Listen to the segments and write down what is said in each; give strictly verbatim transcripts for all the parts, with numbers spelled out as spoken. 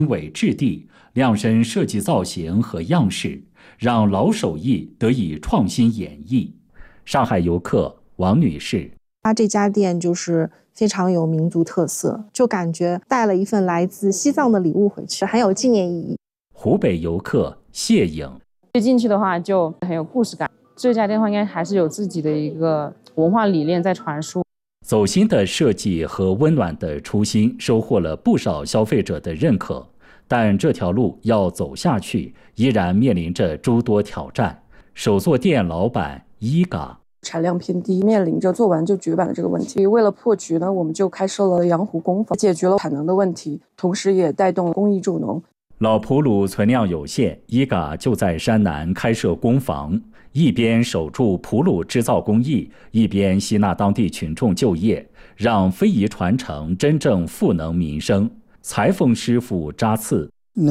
为质地，量身设计造型和样式，让老手艺得以创新演绎。上海游客王女士， 他这家店就是非常有民族特色，就感觉带了一份来自西藏的礼物回去，很有纪念意义。 湖北游客谢颖， 进去的话就很有故事感，这家店的话应该还是有自己的一个文化理念在传输。 走心的设计和温暖的初心收获了不少消费者的认可，但这条路要走下去，依然面临着诸多挑战。手作店老板伊嘎， 产量偏低，面临着做完就绝版的这个问题。为了破局呢，我们就开设了洋湖工坊，解决了产能的问题，同时也带动了公益助农。 老普鲁存量有限，伊嘎就在山南开设工坊，一边守住普鲁制造工艺，一边吸纳当地群众就业，让非遗传承真正赋能民生。裁缝师傅扎刺，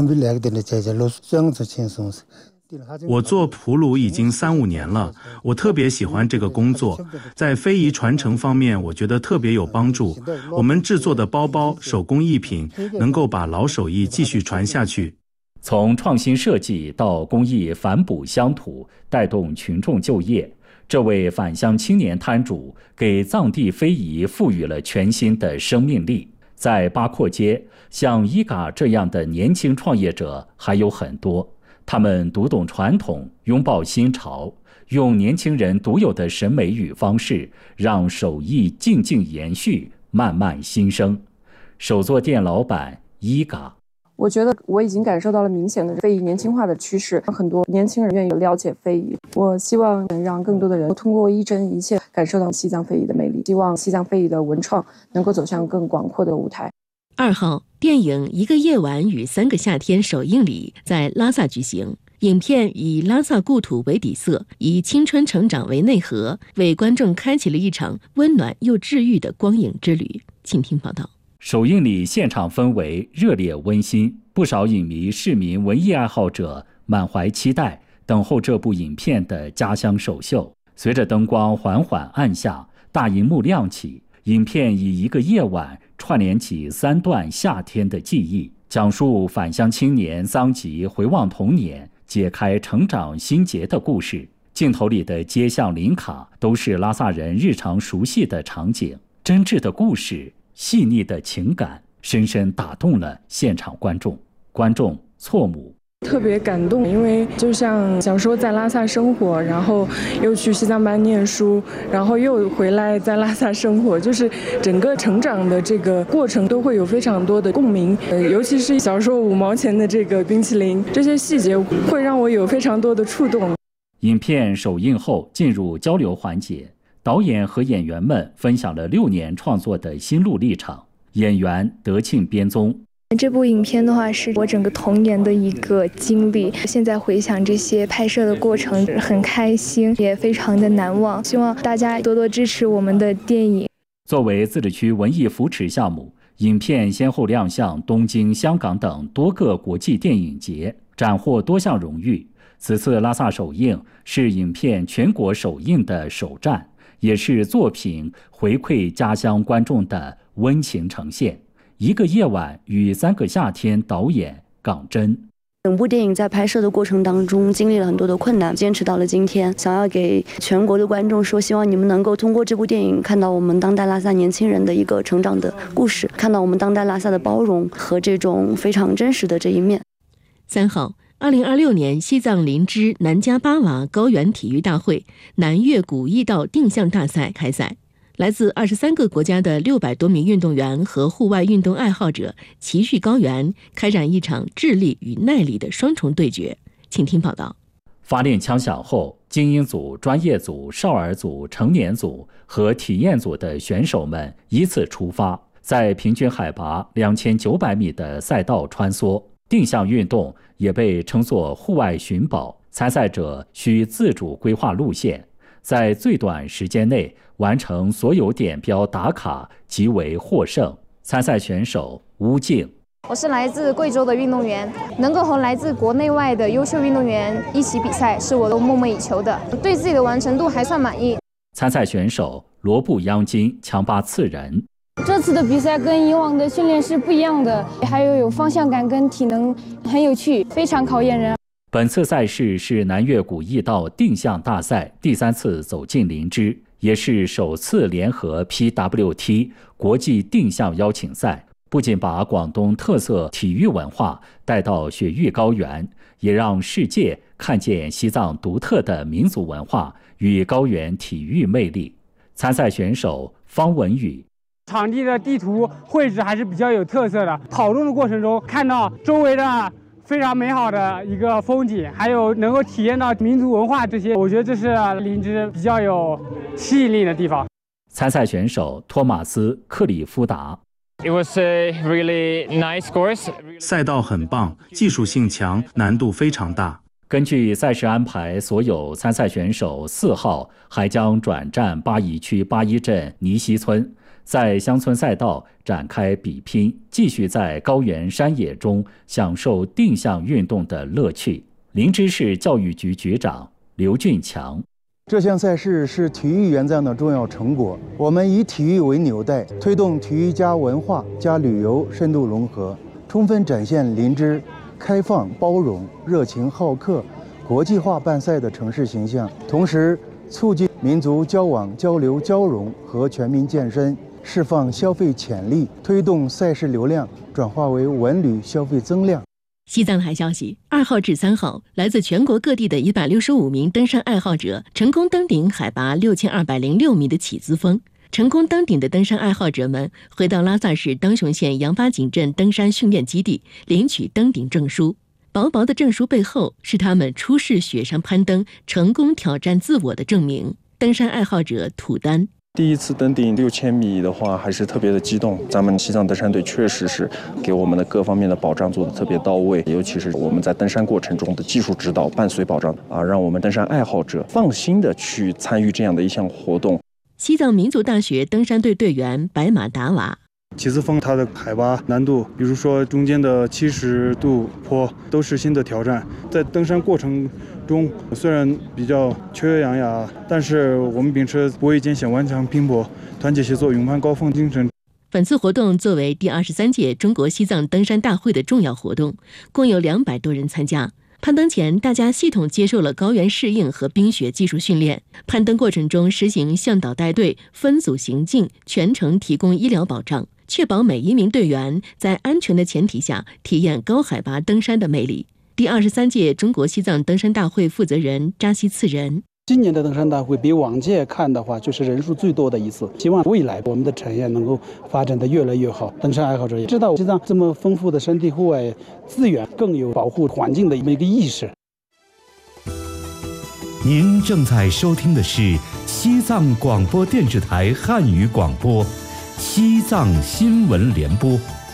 我做普鲁已经三五年了，我特别喜欢这个工作，在非遗传承方面我觉得特别有帮助。我们制作的包包、手工艺品能够把老手艺继续传下去。 从创新设计到工艺反哺乡土，带动群众就业，这位返乡青年摊主给藏地非遗赋予了全新的生命力。在八廓街，像伊嘎这样的年轻创业者还有很多，他们读懂传统，拥抱新潮，用年轻人独有的审美与方式，让手艺静静延续，慢慢新生。手作店老板伊嘎， 我觉得我已经感受到了明显的非遗年轻化的趋势，很多年轻人愿意了解非遗。我希望能让更多的人通过一针一线感受到西藏非遗的魅力，希望西藏非遗的文创能够走向更广阔的舞台。 二号，电影《一个夜晚与三个夏天》首映礼在拉萨举行。影片以拉萨故土为底色，以青春成长为内核，为观众开启了一场温暖又治愈的光影之旅。请听报道。 首映礼现场氛围热烈温馨，不少影迷、市民、文艺爱好者满怀期待，等候这部影片的家乡首秀。随着灯光缓缓暗下，大荧幕亮起，影片以一个夜晚串联起三段夏天的记忆，讲述返乡青年桑吉回望童年，解开成长心结的故事。镜头里的街巷林卡都是拉萨人日常熟悉的场景，真挚的故事，细腻的情感，深深打动了现场观众。观众错母特别感动，因为就像小时候在拉萨生活，然后又去西藏班念书，然后又回来在拉萨生活，就是整个成长的这个过程都会有非常多的共鸣。呃，尤其是小时候五毛钱的这个冰淇淋，这些细节会让我有非常多的触动。 影片首映后进入交流环节，导演和演员们分享了六年创作的心路历程。演员德庆编综。 这部影片的话是我整个童年的一个经历，现在回想这些拍摄的过程很开心，也非常的难忘，希望大家多多支持我们的电影。 作为自治区文艺扶持项目，影片先后亮相东京、香港等多个国际电影节，斩获多项荣誉。此次拉萨首映是影片全国首映的首站，也是作品回馈家乡观众的温情呈现。一个夜晚与三个夏天，导演港真。 整部电影在拍摄的过程当中经历了很多的困难，坚持到了今天，想要给全国的观众说，希望你们能够通过这部电影看到我们当代拉萨年轻人的一个成长的故事，看到我们当代拉萨的包容和这种非常真实的这一面。 三号，二零二六年西藏林芝南迦巴瓦高原体育大会南越古驿道定向大赛开赛。来自二十三个国家的六百多名运动员和户外运动爱好者齐聚高原，开展一场智力与耐力的双重对决。请听报道。 发令枪响后，精英组、专业组、少儿组、成年组和体验组的选手们依次出发，在平均海拔两千九百米的赛道穿梭。定向运动也被称作户外寻宝，参赛者需自主规划路线，在最短时间内完成所有点标打卡即为获胜。参赛选手邬静， 我是来自贵州的运动员，能够和来自国内外的优秀运动员一起比赛，是我都梦寐以求的，对自己的完成度还算满意。 参赛选手罗布央金强拔刺人， 这次的比赛跟以往的训练是不一样的，还有有方向感跟体能，很有趣，非常考验人。 本次赛事是南越古驿道定向大赛第三次走进林芝，也是首次联合 P W T 国际定向邀请赛，不仅把广东特色体育文化带到雪域高原，也让世界看见西藏独特的民族文化与高原体育魅力。参赛选手方文宇： 场地的地图绘制还是比较有特色的，跑动的过程中看到周围的非常美好的一个风景，还有能够体验到民族文化，这些我觉得这是林芝比较有吸引力的地方。 参赛选手托马斯·克里夫达 ：It was a really nice course. 赛道很棒，技术性强，难度非常大。 根据赛事安排，所有参赛选手四号还将转战巴宜区巴依镇尼西村，在乡村赛道展开比拼，继续在高原山野中享受定向运动的乐趣。林芝市教育局局长刘俊强： 这项赛事是体育援藏的重要成果，我们以体育为纽带，推动体育加文化加旅游深度融合，充分展现林芝开放、包容、热情好客、国际化办赛的城市形象，同时促进民族交往、交流、交融和全民健身，释放消费潜力，推动赛事流量转化为文旅消费增量。 西藏台消息，二号至三号，来自全国各地的一百六十五名登山爱好者成功登顶海拔六千二百零六米的起子峰。成功登顶的登山爱好者们回到拉萨市当雄县羊八井镇登山训练基地领取登顶证书。薄薄的证书背后是他们出示雪山攀登成功挑战自我的证明。登山爱好者土丹： 第一次登顶六千米的话，还是特别的激动。咱们西藏登山队确实是给我们的各方面的保障做得特别到位，尤其是我们在登山过程中的技术指导伴随保障啊，让我们登山爱好者放心的去参与这样的一项活动。 西藏民族大学登山队队员白马达瓦： 起子峰它的海拔难度，比如说中间的七十度坡，都是新的挑战。在登山过程中，虽然比较缺缺氧呀，但是我们秉持不畏艰险、顽强拼搏、团结协作、勇攀高峰精神。 本次活动作为第二十三届中国西藏登山大会的重要活动，共有两百多人参加。攀登前，大家系统接受了高原适应和冰雪技术训练。攀登过程中实行向导带队、分组行进，全程提供医疗保障，确保每一名队员在安全的前提下体验高海拔登山的魅力。第二十三届中国西藏登山大会负责人扎西次仁： 今年的登山大会比往届看的话，就是人数最多的一次。希望未来我们的产业能够发展得越来越好。登山爱好者也知道，西藏这么丰富的山地户外资源，更有保护环境的一个意识。 您正在收听的是西藏广播电视台汉语广播，西藏新闻联播。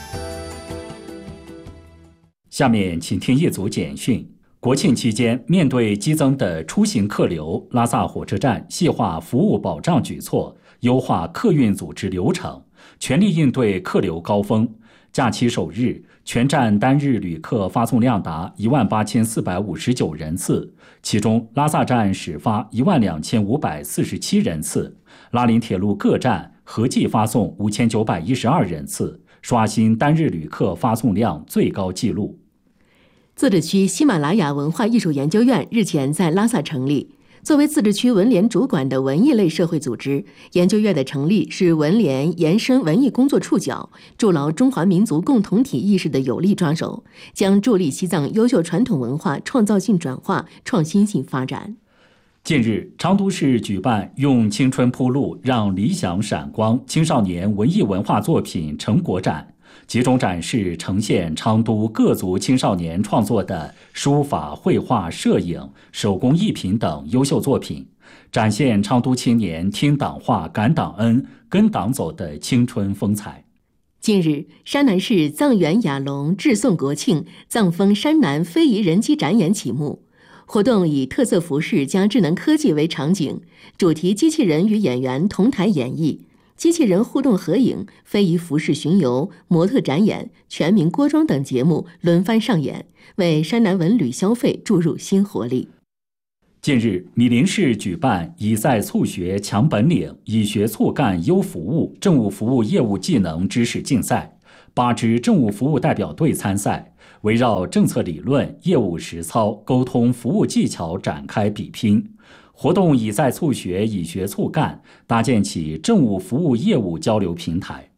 下面请听一组简讯。国庆期间，面对激增的出行客流，拉萨火车站细化服务保障举措，优化客运组织流程，全力应对客流高峰。假期首日，全站单日旅客发送量达一万八千四百五十九人次，其中拉萨站始发一万两千五百四十七人次，拉林铁路各站合计发送五千九百一十二人次，刷新单日旅客发送量最高纪录。 自治区喜马拉雅文化艺术研究院日前在拉萨成立。作为自治区文联主管的文艺类社会组织，研究院的成立是文联延伸文艺工作触角，筑牢中华民族共同体意识的有力抓手，将助力西藏优秀传统文化创造性转化、创新性发展。 近日，昌都市举办用青春铺路，让理想闪光青少年文艺文化作品成果展，集中展示呈现昌都各族青少年创作的书法、绘画、摄影、手工艺品等优秀作品，展现昌都青年听党话、感党恩、跟党走的青春风采。 近日，山南市藏元雅隆致颂国庆藏风山南非遗人机展演启幕。活动以特色服饰加智能科技为场景，主题机器人与演员同台演绎，机器人互动合影、非遗服饰巡游、模特展演、全民锅庄等节目轮番上演，为山南文旅消费注入新活力。 近日，米林市举办以在促学强本领，以学促干优服务政务服务业务技能知识竞赛，八支政务服务代表队参赛，围绕政策理论、业务实操、沟通服务技巧展开比拼。活动以在促学，以学促干，搭建起政务服务业务交流平台。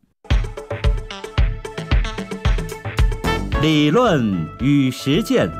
理论与实践。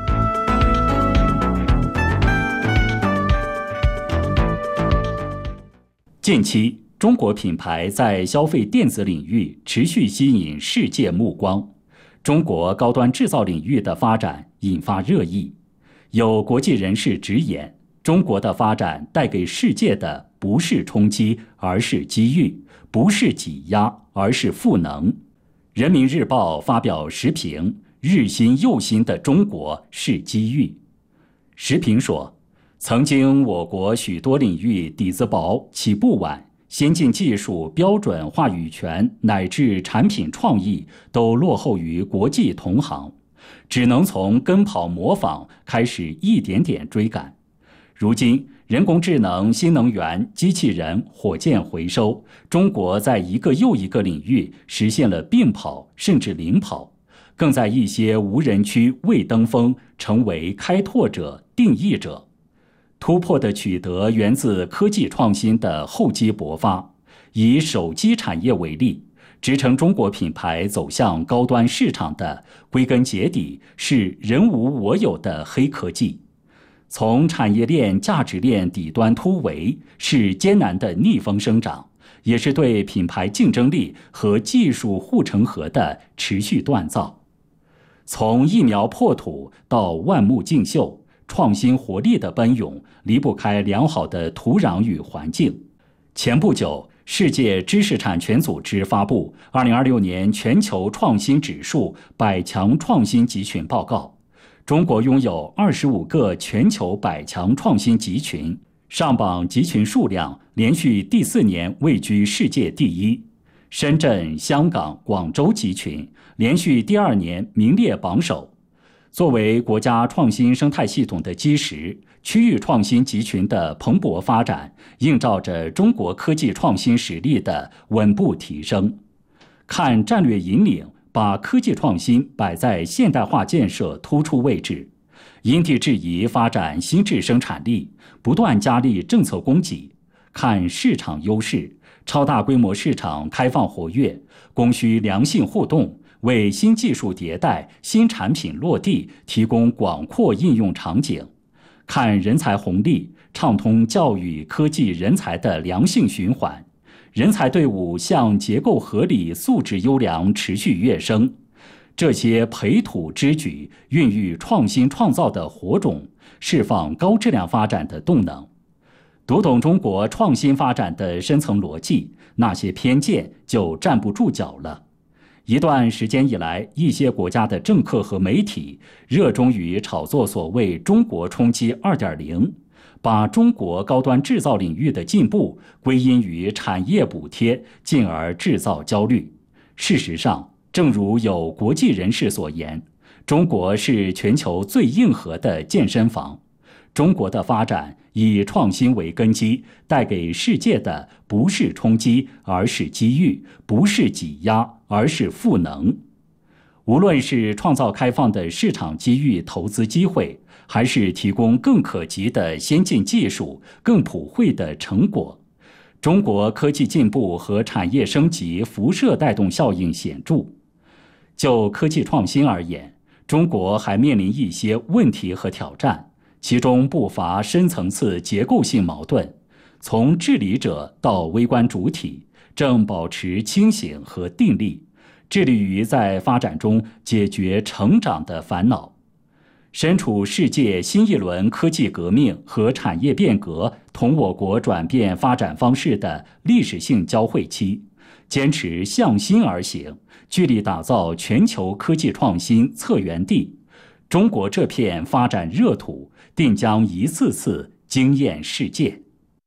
近期，中国品牌在消费电子领域持续吸引世界目光，中国高端制造领域的发展引发热议。有国际人士直言，中国的发展带给世界的不是冲击，而是机遇；不是挤压，而是赋能。人民日报发表时评：日新又新的中国是机遇。时评说，曾经我国许多领域底子薄、起步晚，先进技术、标准话语权乃至产品创意都落后于国际同行，只能从跟跑模仿开始一点点追赶。如今，人工智能、新能源、机器人、火箭回收，中国在一个又一个领域实现了并跑甚至领跑，更在一些无人区未登峰，成为开拓者、定义者。突破的取得源自科技创新的厚积薄发。以手机产业为例，支撑中国品牌走向高端市场的，归根结底是人无我有的黑科技。从产业链、价值链底端突围，是艰难的逆风生长，也是对品牌竞争力和技术护城河的持续锻造。从一苗破土到万木竞秀，创新活力的奔涌离不开良好的土壤与环境。前不久，世界知识产权组织发布二零二六年全球创新指数百强创新集群报告，中国拥有二十五个全球百强创新集群，上榜集群数量连续第四年位居世界第一。深圳、香港、广州集群连续第二年名列榜首。作为国家创新生态系统的基石，区域创新集群的蓬勃发展，映照着中国科技创新实力的稳步提升。看战略引领，把科技创新摆在现代化建设突出位置，因地制宜发展新质生产力，不断加力政策供给。看市场优势，超大规模市场开放活跃，供需良性互动，为新技术迭代、新产品落地提供广阔应用场景。看人才红利，畅通教育科技人才的良性循环，人才队伍向结构合理、素质优良持续跃升。这些培土之举，孕育创新创造的火种，释放高质量发展的动能。读懂中国创新发展的深层逻辑，那些偏见就站不住脚了。一段时间以来，一些国家的政客和媒体热衷于炒作所谓中国冲击 二点零， 把中国高端制造领域的进步归因于产业补贴，进而制造焦虑。事实上，正如有国际人士所言，中国是全球最硬核的健身房。中国的发展以创新为根基，带给世界的不是冲击，而是机遇；不是挤压，而是赋能。无论是创造开放的市场机遇、投资机会，还是提供更可及的先进技术、更普惠的成果，中国科技进步和产业升级辐射带动效应显著。就科技创新而言，中国还面临一些问题和挑战。其中不乏深层次结构性矛盾，从治理者到微观主体，正保持清醒和定力，致力于在发展中解决成长的烦恼。身处世界新一轮科技革命和产业变革同我国转变发展方式的历史性交汇期，坚持向心而行，聚力打造全球科技创新策源地。中国这片发展热土，定将一次次惊艳世界。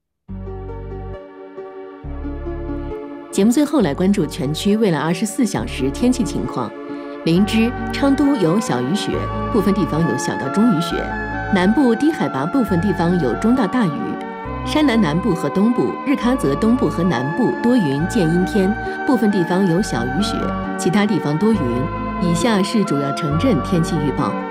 节目最后来关注全区未来二十四小时天气情况。林芝、昌都有小雨雪，部分地方有小到中雨雪。 南部低海拔部分地方有中到大雨，山南南部和东部、日喀则东部和南部多云见阴天，部分地方有小雨雪，其他地方多云。以下是主要城镇天气预报。